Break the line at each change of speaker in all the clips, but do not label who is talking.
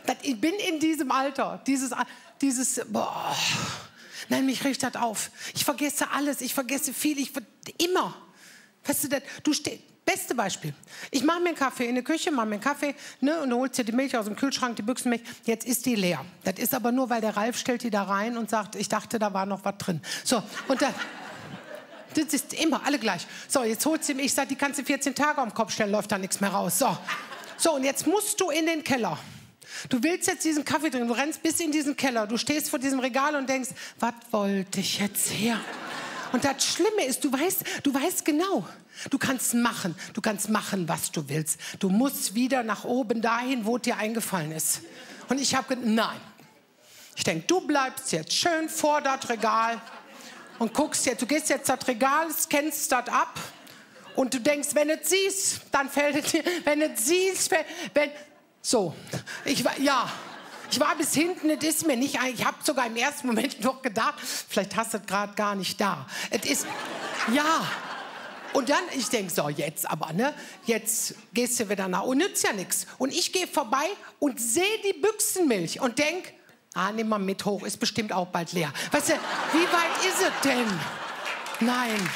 Ich bin in diesem Alter, boah. Nein, mich regt das auf. Ich vergesse alles, ich vergesse viel, immer. Weißt du, beste Beispiel. Ich mache mir einen Kaffee in der Küche, mache mir einen Kaffee, ne, und du holst dir die Milch aus dem Kühlschrank, die Büchsenmilch. Jetzt ist die leer. Das ist aber nur, weil der Ralf stellt die da rein und sagt, ich dachte, da war noch was drin. So, und dann... Das ist immer, alle gleich. So, jetzt holst du mir, ich sag, die kannst du 14 Tage am Kopf stellen, läuft da nichts mehr raus. So, und jetzt musst du in den Keller. Du willst jetzt diesen Kaffee trinken, du rennst bis in diesen Keller, du stehst vor diesem Regal und denkst, was wollte ich jetzt her? Und das Schlimme ist, du weißt genau, du kannst machen, was du willst. Du musst wieder nach oben dahin, wo dir eingefallen ist. Und ich habe gedacht, nein. Ich denke, du bleibst jetzt schön vor das Regal. Und guckst jetzt, du gehst jetzt das Regal, scannst das ab und du denkst, wenn du es siehst, dann fällt es dir, wenn du es siehst, so. Ich war bis hinten, es ist mir nicht, ich habe sogar im ersten Moment noch gedacht, vielleicht hast du es gerade gar nicht da. Es ist, ja. Und dann, ich denke, so, jetzt aber, ne, jetzt gehst du wieder nach, und nützt ja nichts. Und ich gehe vorbei und sehe die Büchsenmilch und denk, nimm mal mit hoch, ist bestimmt auch bald leer. Weißt du, wie weit ist es denn? Nein.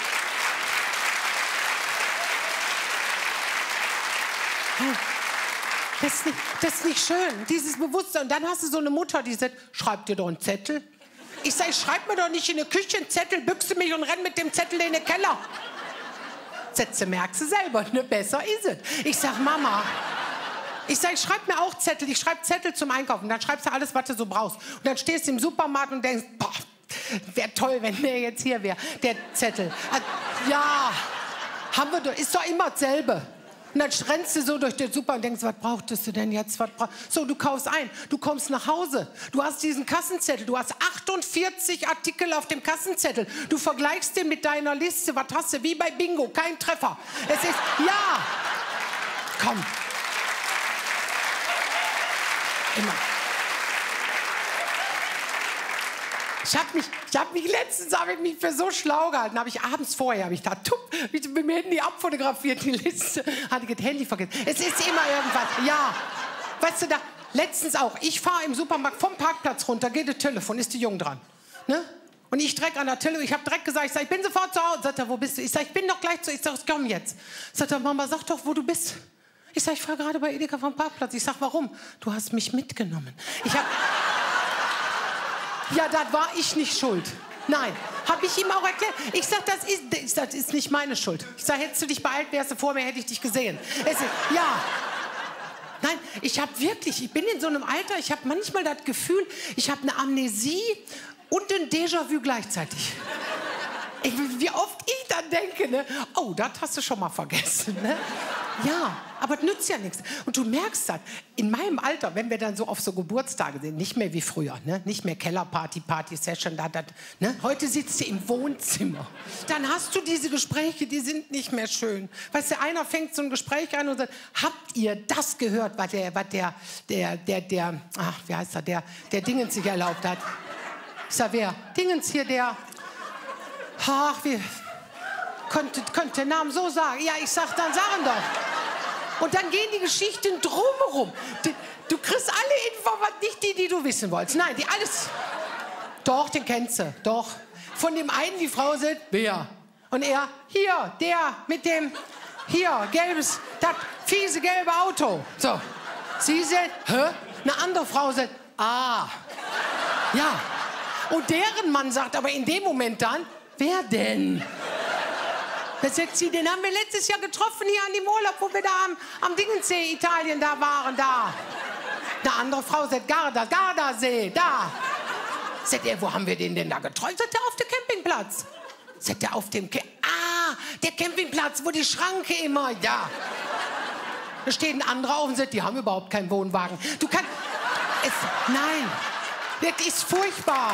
Das ist nicht schön, dieses Bewusstsein. Und dann hast du so eine Mutter, die sagt, schreib dir doch einen Zettel. Ich sage, schreib mir doch nicht in der Küche einen Zettel, büchse mich und renn mit dem Zettel in den Keller. Sätze merkst du selber, ne? Besser ist es. Ich sag, Mama... Ich sage, ich schreibe mir auch Zettel. Ich schreibe Zettel zum Einkaufen. Dann schreibst du alles, was du so brauchst. Und dann stehst du im Supermarkt und denkst, boah, wäre toll, wenn der jetzt hier wäre, der Zettel. Ja, haben wir doch, ist doch immer dasselbe. Und dann rennst du so durch den Super und denkst, was brauchtest du denn jetzt? So, du kaufst ein, du kommst nach Hause, du hast diesen Kassenzettel, du hast 48 Artikel auf dem Kassenzettel. Du vergleichst den mit deiner Liste, was hast du? Wie bei Bingo, kein Treffer. Es ist, ja, komm. Immer. Letztens habe ich mich für so schlau gehalten, habe ich abends vorher, habe ich da mit dem Handy abfotografiert, die Liste, hatte ich das Handy vergessen. Es ist immer irgendwas, ja. Weißt du, letztens auch, ich fahre im Supermarkt vom Parkplatz runter, geht das Telefon, ist die Jung dran, ne? Und ich direkt an der Telefon, ich habe direkt gesagt, ich bin sofort zu Hause. Sagt er, wo bist du? Ich sage, ich bin doch gleich zu, ich sage, komm jetzt. Sagt er, Mama, sag doch, wo du bist. Ich sage, ich fahre gerade bei Edeka vom Parkplatz. Ich sage, warum? Du hast mich mitgenommen. Ja, da war ich nicht schuld. Nein, habe ich ihm auch erklärt. Ich sage, das ist nicht meine Schuld. Ich sage, hättest du dich beeilt, wärst du vor mir, hätte ich dich gesehen. Ja. Nein, ich bin in so einem Alter, ich habe manchmal das Gefühl, ich habe eine Amnesie und ein Déjà-vu gleichzeitig. Wie oft ich dann denke, ne? Oh, das hast du schon mal vergessen. Ne? Ja, aber das nützt ja nichts. Und du merkst das, in meinem Alter, wenn wir dann so auf so Geburtstage sind, nicht mehr wie früher, ne? Nicht mehr Kellerparty, Party-Session, ne? Heute sitzt du im Wohnzimmer. Dann hast du diese Gespräche, die sind nicht mehr schön. Weißt du, einer fängt so ein Gespräch an und sagt, habt ihr das gehört, was der wie heißt er, der Dingens sich erlaubt hat? Ich sag, wer? Dingens hier, der... Ach, wie könnte der Name so sagen? Ja, ich sag, dann sagen doch. Und dann gehen die Geschichten drumherum. Du kriegst alle Informationen, nicht die du wissen wolltest. Nein, die alles. Doch, den kennst du, doch. Von dem einen, die Frau sagt, wer? Und er, hier, der mit dem, hier, gelbes, das fiese gelbe Auto. So. Sie sagt, hä? Eine andere Frau sagt, ja. Und deren Mann sagt aber in dem Moment dann, wer denn? Da sagt sie, den haben wir letztes Jahr getroffen hier an dem Urlaub, wo wir da am Dingensee, Italien, da waren, da. Eine andere Frau sagt, Gardasee, da. Sagt er, wo haben wir den denn da getroffen? Sagt er, auf dem Campingplatz. Sagt er, auf dem der Campingplatz, wo die Schranke immer, ja. Da steht ein anderer auf und sagt, die haben überhaupt keinen Wohnwagen. Du kannst, nein, das ist furchtbar.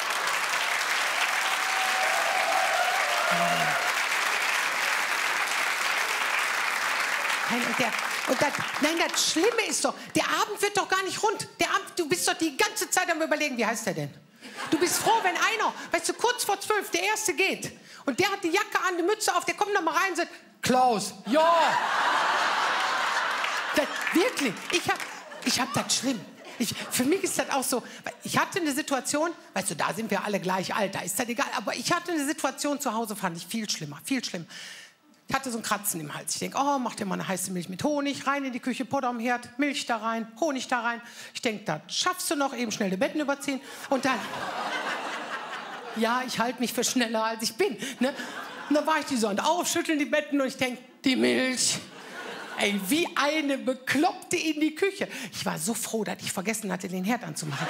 Nein, das Schlimme ist doch, der Abend wird doch gar nicht rund. Du bist doch die ganze Zeit am Überlegen, wie heißt der denn? Du bist froh, wenn einer, weißt du, kurz vor 12, der Erste geht. Und der hat die Jacke an, die Mütze auf, der kommt noch mal rein und sagt, Klaus, ja. Wirklich, Ich hab das schlimm. Für mich ist das auch so, ich hatte eine Situation, weißt du, da sind wir alle gleich alt, da ist das egal, aber ich hatte eine Situation zu Hause, fand ich viel schlimmer, viel schlimmer. Ich hatte so ein Kratzen im Hals. Ich denke, oh, mach dir mal eine heiße Milch mit Honig, rein in die Küche, Butter am Herd, Milch da rein, Honig da rein. Ich denke, das schaffst du noch, eben schnell die Betten überziehen und dann... Ja, ich halte mich für schneller, als ich bin. Ne? Und dann war ich die Sonne aufschütteln, die Betten, und ich denke, die Milch... Ey, wie eine Bekloppte in die Küche. Ich war so froh, dass ich vergessen hatte, den Herd anzumachen.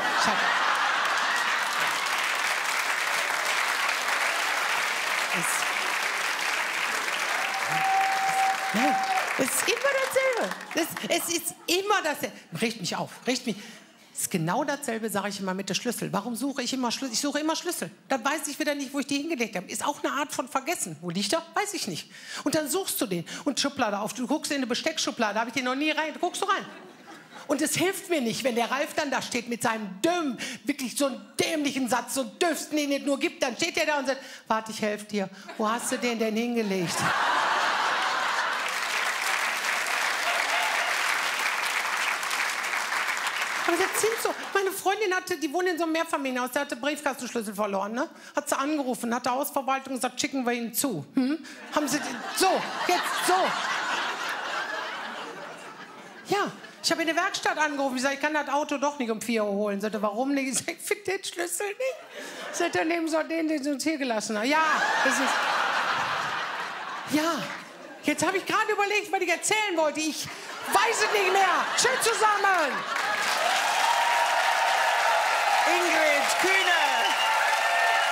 Nein, es ist immer dasselbe. Es ist immer dasselbe. Riecht mich auf, riecht mich. Es ist genau dasselbe, sage ich immer mit der Schlüssel. Warum suche ich immer Schlüssel? Ich suche immer Schlüssel. Dann weiß ich wieder nicht, wo ich die hingelegt habe. Ist auch eine Art von Vergessen. Wo liegt er? Weiß ich nicht. Und dann suchst du den. Und Schublade auf. Du guckst in eine Besteckschublade. Habe ich den noch nie rein. Da guckst du rein. Und es hilft mir nicht, wenn der Ralf dann da steht mit seinem wirklich so einen dämlichen Satz, so einen düfsten, den es nur gibt. Dann steht der da und sagt, warte, ich helfe dir. Wo hast du den denn hingelegt? Aber das sind so. Meine Freundin die wohnt in so einem Mehrfamilienhaus, der hatte Briefkastenschlüssel verloren, ne? Hat sie angerufen, hat die Hausverwaltung gesagt, schicken wir ihn zu. Haben sie, so, jetzt so. Ja, ich habe in der Werkstatt angerufen, ich sage, ich kann das Auto doch nicht um 4 Uhr holen. Sagte, warum nicht? Ich sage, ich finde den Schlüssel nicht. Sagt er, nehmen Sie den Sie uns hier gelassen haben. Ja, das ist... Ja, jetzt habe ich gerade überlegt, was ich erzählen wollte. Ich weiß es nicht mehr. Schön zusammen.
Ingrid Kühne.